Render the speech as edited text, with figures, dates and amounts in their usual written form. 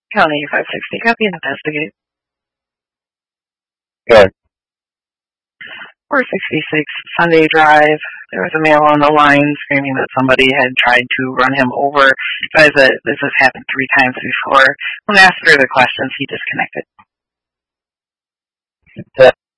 County 560, copy and investigate. Good. 466 Sunday Drive. There was a male on the line screaming that somebody had tried to run him over. Says that this has happened 3 times before. When asked further questions, he disconnected.